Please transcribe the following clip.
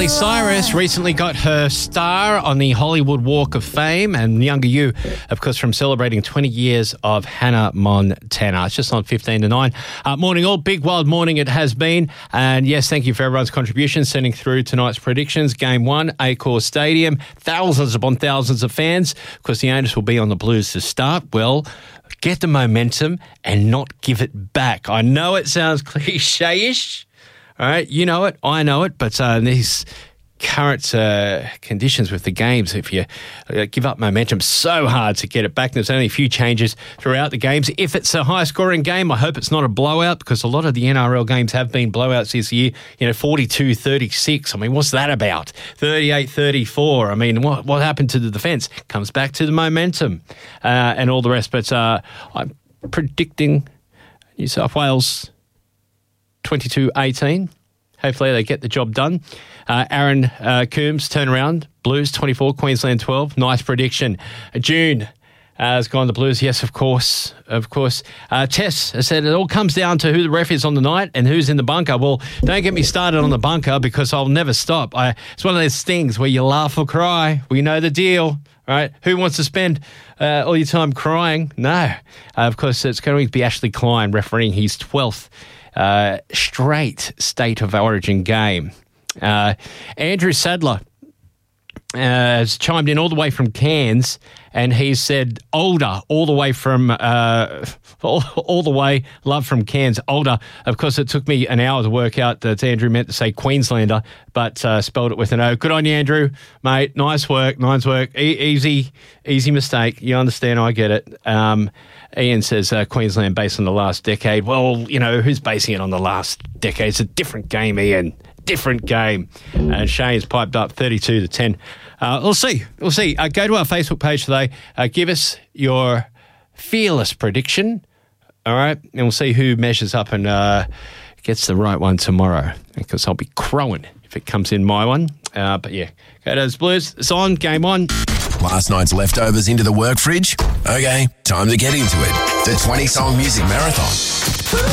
Miley Cyrus recently got her star on the Hollywood Walk of Fame, and Younger You, of course, from celebrating 20 years of Hannah Montana. It's just on 15 to 9. Morning all, big wild morning it has been. And yes, thank you for everyone's contribution, sending through tonight's predictions. Game 1, Accor Stadium, thousands upon thousands of fans. Of course, the onus will be on the Blues to start. Well, get the momentum and not give it back. I know it sounds cliche-ish. All right, you know it, I know it, but these current conditions with the games, if you give up momentum, so hard to get it back. There's only a few changes throughout the games. If it's a high-scoring game, I hope it's not a blowout, because a lot of the NRL games have been blowouts this year. 42-36. I mean, what's that about? 38-34. I mean, what happened to the defence? Comes back to the momentum and all the rest. But I'm predicting New South Wales 22-18. Hopefully they get the job done. Aaron Coombs, turnaround. Blues 24, Queensland 12. Nice prediction. June has gone the Blues. Yes, of course. Tess has said it all comes down to who the ref is on the night and who's in the bunker. Well, don't get me started on the bunker, because I'll never stop. It's one of those things where you laugh or cry. We know the deal. Right? Who wants to spend all your time crying? No. Of course, it's going to be Ashley Klein refereeing his 12th straight State of Origin game. Andrew Sadler has chimed in all the way from Cairns, and he said older, all the way from all the way, love from Cairns, older. Of course, it took me an hour to work out that Andrew meant to say Queenslander, but spelled it with an O. Good on you, Andrew, mate. Nice work. Easy mistake. You understand? I get it. Ian says Queensland based on the last decade. Well, who's basing it on the last decade? It's a different game, Ian. Different game. And Shane's piped up 32-10. We'll see. Go to our Facebook page today. Give us your fearless prediction. All right? And we'll see who measures up and gets the right one tomorrow, because I'll be crowing if it comes in my one. But yeah, go to those Blues. It's on. Game on. Last night's leftovers into the work fridge? Okay, time to get into it. The 20-song music marathon.